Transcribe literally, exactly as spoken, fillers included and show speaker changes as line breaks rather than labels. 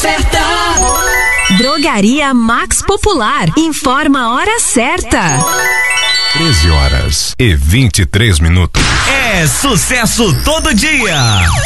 certa.
Drogaria Max Popular informa a hora certa.
treze horas e vinte e três minutos.
É sucesso todo dia.